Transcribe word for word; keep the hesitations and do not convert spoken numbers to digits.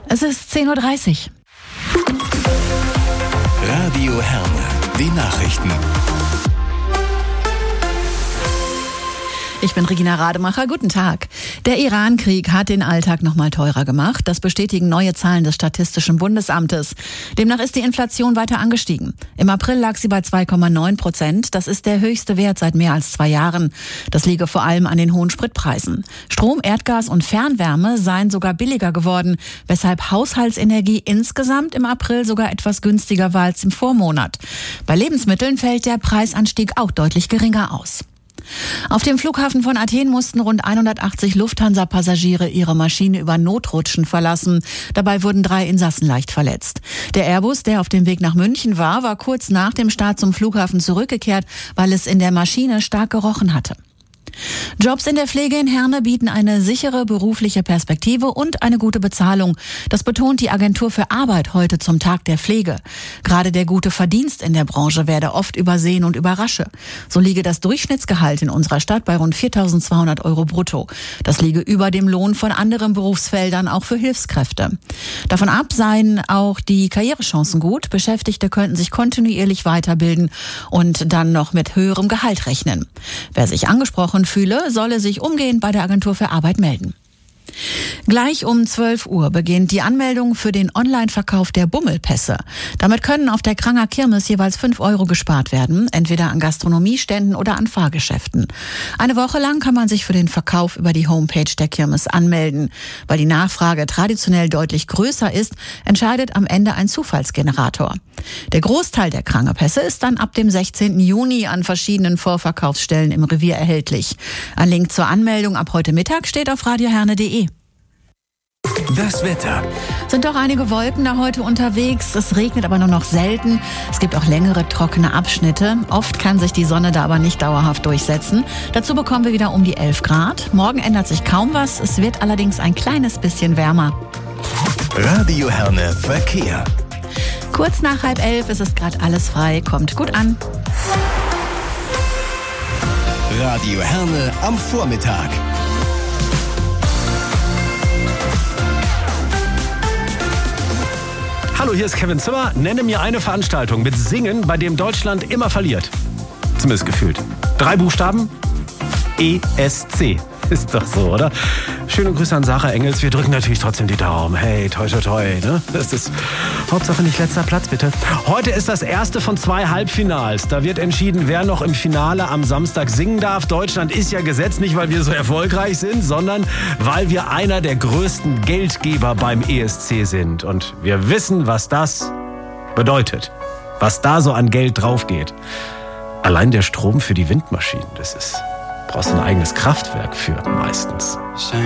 Es ist zehn Uhr dreißig. Radio Herne, die Nachrichten. Ich bin Regina Rademacher. Guten Tag. Der Iran-Krieg hat den Alltag noch mal teurer gemacht. Das bestätigen neue Zahlen des Statistischen Bundesamtes. Demnach ist die Inflation weiter angestiegen. Im April lag sie bei zwei Komma neun Prozent. Das ist der höchste Wert seit mehr als zwei Jahren. Das liege vor allem an den hohen Spritpreisen. Strom, Erdgas und Fernwärme seien sogar billiger geworden, weshalb Haushaltsenergie insgesamt im April sogar etwas günstiger war als im Vormonat. Bei Lebensmitteln fällt der Preisanstieg auch deutlich geringer aus. Auf dem Flughafen von Athen mussten rund hundertachtzig Lufthansa-Passagiere ihre Maschine über Notrutschen verlassen. Dabei wurden drei Insassen leicht verletzt. Der Airbus, der auf dem Weg nach München war, war kurz nach dem Start zum Flughafen zurückgekehrt, weil es in der Maschine stark gerochen hatte. Jobs in der Pflege in Herne bieten eine sichere berufliche Perspektive und eine gute Bezahlung. Das betont die Agentur für Arbeit heute zum Tag der Pflege. Gerade der gute Verdienst in der Branche werde oft übersehen und überrasche. So liege das Durchschnittsgehalt in unserer Stadt bei rund viertausendzweihundert Euro brutto. Das liege über dem Lohn von anderen Berufsfeldern, auch für Hilfskräfte. Davon ab seien auch die Karrierechancen gut. Beschäftigte könnten sich kontinuierlich weiterbilden und dann noch mit höherem Gehalt rechnen. Wer sich angesprochen fühle, solle sich umgehend bei der Agentur für Arbeit melden. Gleich um zwölf Uhr beginnt die Anmeldung für den Online-Verkauf der Bummelpässe. Damit können auf der Kranger Kirmes jeweils fünf Euro gespart werden, entweder an Gastronomieständen oder an Fahrgeschäften. Eine Woche lang kann man sich für den Verkauf über die Homepage der Kirmes anmelden. Weil die Nachfrage traditionell deutlich größer ist, entscheidet am Ende ein Zufallsgenerator. Der Großteil der Krangerpässe ist dann ab dem sechzehnten Juni an verschiedenen Vorverkaufsstellen im Revier erhältlich. Ein Link zur Anmeldung ab heute Mittag steht auf radioherne punkt de. Das Wetter. Sind doch einige Wolken da heute unterwegs. Es regnet aber nur noch selten. Es gibt auch längere trockene Abschnitte. Oft kann sich die Sonne da aber nicht dauerhaft durchsetzen. Dazu bekommen wir wieder um die elf Grad. Morgen ändert sich kaum was. Es wird allerdings ein kleines bisschen wärmer. Radio Herne Verkehr. Kurz nach halb elf ist es gerade alles frei. Kommt gut an. Radio Herne am Vormittag. Hallo, hier ist Kevin Zimmer. Nenne mir eine Veranstaltung mit Singen, bei dem Deutschland immer verliert. Zumindest gefühlt. Drei Buchstaben. E S C. Ist doch so, oder? Schöne Grüße an Sarah Engels. Wir drücken natürlich trotzdem die Daumen. Hey, toi, toi, toi. Ne? Das ist Hauptsache nicht letzter Platz, bitte. Heute ist das erste von zwei Halbfinals. Da wird entschieden, wer noch im Finale am Samstag singen darf. Deutschland ist ja gesetzt, nicht weil wir so erfolgreich sind, sondern weil wir einer der größten Geldgeber beim E S C sind. Und wir wissen, was das bedeutet. Was da so an Geld draufgeht. Allein der Strom für die Windmaschinen, das ist... brauchst du ein eigenes Kraftwerk für meistens.